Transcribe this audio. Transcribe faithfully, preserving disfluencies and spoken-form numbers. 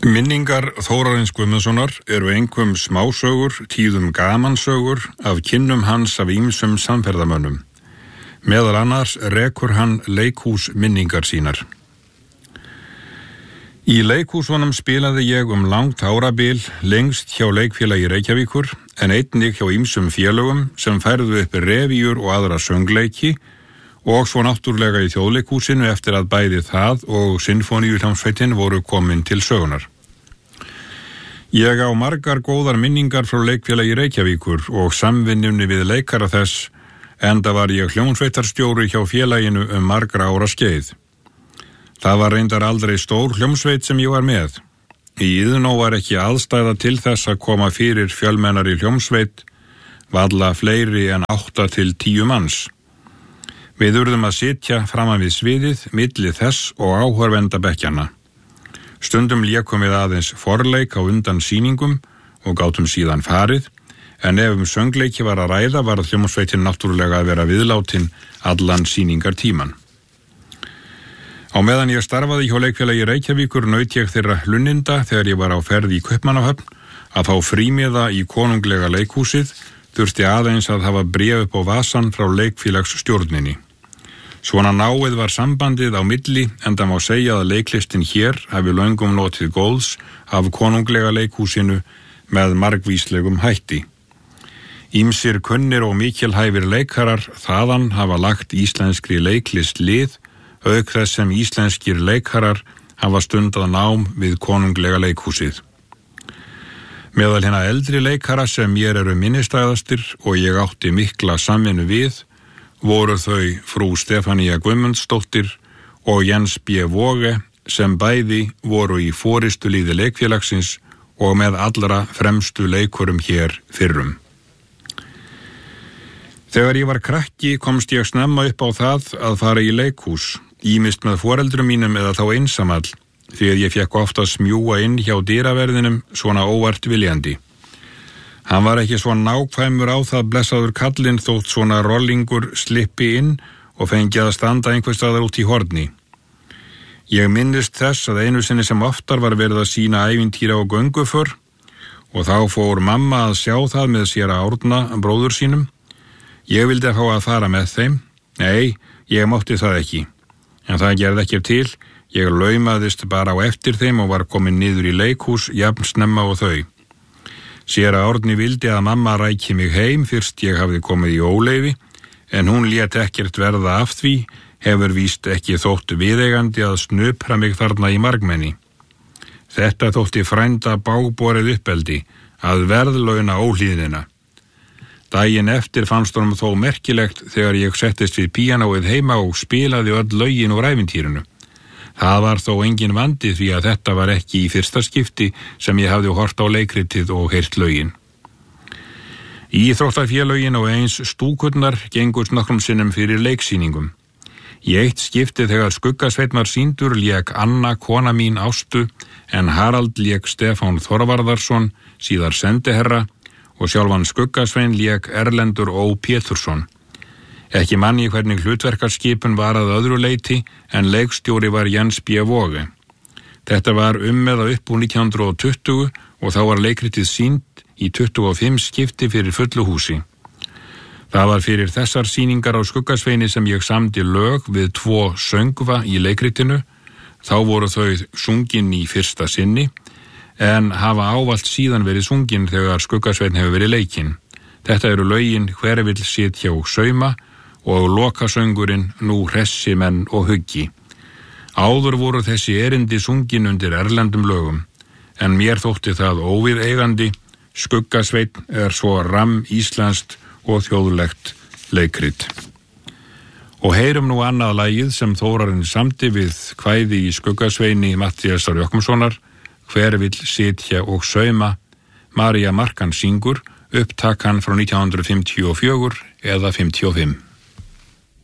Minningar Þórarins Guðmundssonar eru einkum smásögur, tíðum gamansögur af kynnum hans af ýmsum samferðamönnum. Meðal annars rekur hann leikhús minningar sínar. Í leikhúsunum spilaði ég um langt árabil, lengst hjá Leikfélagi Reykjavíkur, en einnig hjá ýmsum félögum sem færðu upp revíur og aðra söngleiki og svo náttúrlega í Þjóðleikhúsinu eftir að bæði það og Sinfóníuhljómsveitin voru komin til sögunar. Ég á margar góðar minningar frá Leikfélagi Reykjavíkur og samvinnunni við leikara þess, enda var ég hljómsveitarstjóri hjá félaginu um margra ára skeið. Það var reyndar aldrei stór hljómsveit sem ég var með. Í Iðnó var ekki aðstæða til þess að koma fyrir fjölmennari hljómsveit, varla fleiri en átta til tíu manns. Við urðum að sitja framan við sviðið, milli þess og áhorfendabekkjana. Stundum lékum við aðeins forleik á undan sýningum og gátum síðan farið, en ef um söngleiki var að ræða var hljómsveitin náttúrulega að vera viðlátin allan sýningartíman. Á meðan ég starfaði hjá Leikfélagi Reykjavíkur naut ég þeirra hlunninda þegar ég var á ferð í Kaupmannahöfn að fá frímiða í konunglega leikhúsið, þurfti aðeins að hafa bréf upp á vasan frá leikfélagsstjórninni. Svona náið var sambandið á milli, enda má segja að leiklistin hér hafi löngum notið góðs af konunglega leikhúsinu með margvíslegum hætti. Ýmsir kunnir og mikilhæfir leikarar þaðan hafa lagt íslenskri leiklist lið, auk þess sem íslenskir leikarar hafa stundað nám við konunglega leikhúsið. Meðal hinna eldri leikara sem mér eru minnistæðastir og ég átti mikla samvinnu við, voru þau frú Stefanía Guðmundsdóttir og Jens B. Voge sem bæði voru í forystuliði leikfélagsins og með allra fremstu leikurum hér fyrrum. Þegar ég var krakki komst ég snemma upp á það að fara í leikhús, ýmist með foreldrum mínum eða þá einsamall, því að ég fekk ofta smjúga inn hjá dyraverðinum svona óvart viljandi. Hann var ekki svo nákvæmur á það blessaður kallinn þótt svona rollingur slippi inn og fengi að standa einhvers staðar út í horni. Ég minnist þess að einu sinni sem oftar var verið að sýna ævintýra og gönguför og þá fór mamma að sjá það með séra Árna, bróður sínum. Ég vildi fá að fara með þeim. Nei, ég mátti það ekki. En það gerði ekki til. Ég laumaðist bara á eftir þeim og var komin niður í leikhús jafn snemma og þau. Séra Árni vildi að mamma ræki mig heim fyrst ég hafði komið í óleyfi, en hún lét ekkert verða af því, hefur víst ekki þótt viðeigandi að snupra mig þarna í margmenni. Þetta þótti frænda bágborið uppeldi, að verðlauna óhlýðnina. Daginn eftir fannst honum þó merkilegt þegar ég settist við píanóið heima og spilaði öll lögin úr ævintýrinu. Það var þó engin vandi því að þetta var ekki í fyrsta skipti sem ég hafði hort á leikritið og heyrt lögin. Íþróttafélögin og eins stúkurnar gengust nokkrum sinnum fyrir leiksýningum. Í eitt skipti þegar Skuggasveinn var sýndur lék Anna kona mín Ástu en Harald lék Stefán Þorvarðarsson, síðar sendiherra, og sjálfan Skuggasveinn lék Erlendur Ó. Pétursson. Ekki manni hvernig hlutverkarskipun var að öðru leyti en leikstjóri var Jens B. Voge. Þetta var um eða upp úr nítján hundruð tuttugu og þá var leikritið sýnt í tuttugu og fimm skipti fyrir fullu húsi. Það var fyrir þessar sýningar á Skuggasveini sem ég samdi lög við tvo söngva í leikritinu. Þá voru þau sungin í fyrsta sinni en hafa ávallt síðan verið sungin þegar Skuggasveinn hefur verið leikinn. Þetta eru lögin Hver vill sitja og sauma og lokasöngurinn Nú hressi menn og huggi. Áður voru þessi erindi sungin undir erlendum lögum, en mér þótti það óviðeigandi. Skuggasveinn er svo ramm íslenskt og þjóðlegt leikrit. Og heyrum nú annað lagið sem Þórarinn samdi við kvæði í Skuggasveini Matthíasar Jochumssonar, Hver vill sitja og sauma. María Markan syngur, upptakan frá nítján hundruð fimmtíu og fjögur eða fimmtíu og fimm.